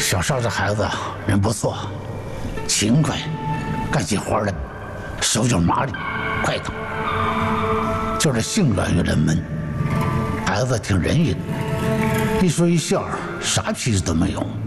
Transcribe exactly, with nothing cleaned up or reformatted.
小邵这孩子人不错，勤快，干起活来手脚麻利，快腾。就是性软有点闷，孩子挺仁义的，一说一笑啥脾气都没有。